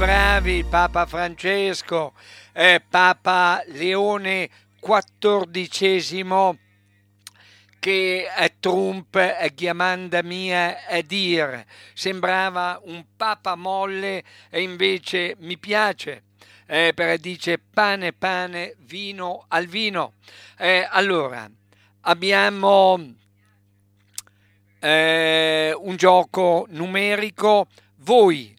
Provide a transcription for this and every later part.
Bravi Papa Francesco, Papa Leone XIV, che Trump chiamanda mia a dire, sembrava un papa molle e invece mi piace, perché dice pane pane, vino al vino. Allora, abbiamo un gioco numerico, voi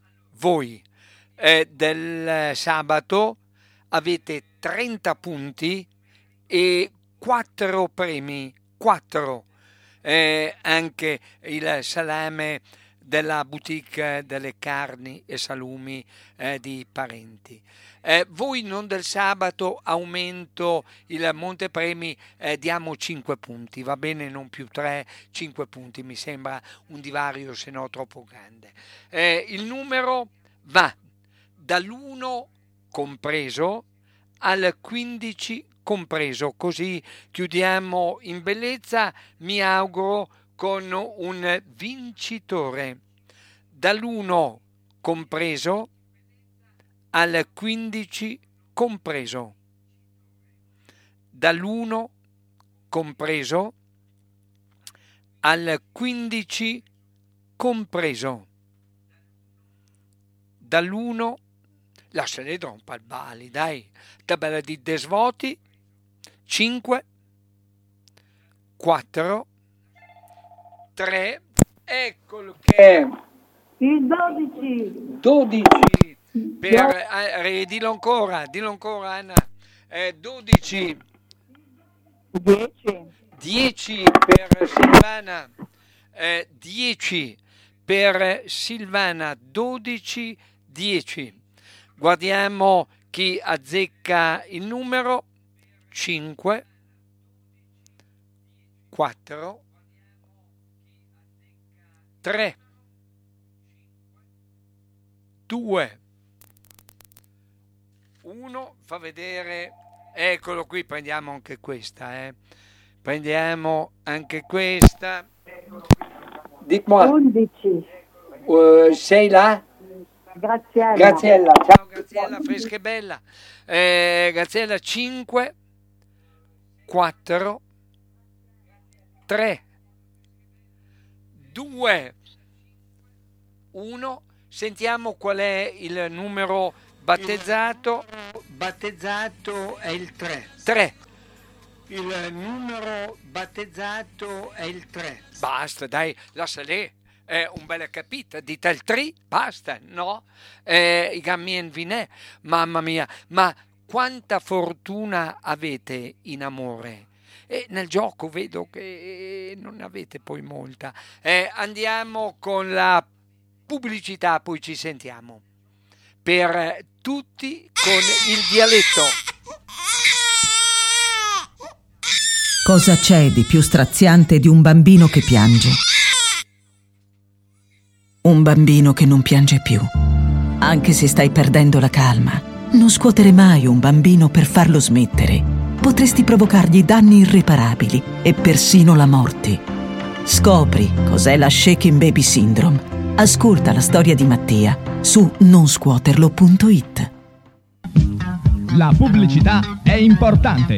del sabato avete 30 punti e 4 premi, 4, anche il salame della boutique delle carni e salumi di Parenti. Voi non del sabato, aumento il montepremi, diamo 5 punti, va bene, non più 3, 5 punti, mi sembra un divario se no troppo grande. Il numero va dall'1 compreso al 15 compreso, così chiudiamo in bellezza, mi auguro, con un vincitore. Dall'1 compreso al 15 compreso. Dall'1 compreso al 15 compreso. Dall'1, lasciale trompa al bali, dai, tabella di desvoti, 5, 4, 3, eccolo che Il 12. 12 per, dillo ancora Anna, 12, 10. 10 per Silvana, 10 per Silvana, 12, 10. Guardiamo chi azzecca il numero, 5, 4, 3, 2, 1, fa vedere, eccolo qui, prendiamo anche questa, prendiamo anche questa, dites-moi, 11. sei là? Graziella. Ciao Graziella, fresca e bella, Graziella, 5, 4, 3, 2, 1, sentiamo qual è il numero battezzato è il 3. 3. Il numero battezzato è il 3. Basta, dai, lascia lì. Un bel capita, dite il 3, basta, no? I gammien vinè, mamma mia, ma quanta fortuna avete in amore? E nel gioco vedo che non ne avete poi molta. Andiamo con la pubblicità, poi ci sentiamo. Per tutti con il dialetto. Cosa c'è di più straziante di un bambino che piange? Un bambino che non piange più. Anche se stai perdendo la calma, non scuotere mai un bambino per farlo smettere. Potresti provocargli danni irreparabili e persino la morte. Scopri cos'è la Shaken Baby Syndrome. Ascolta la storia di Mattia su nonscuoterlo.it. La pubblicità è importante.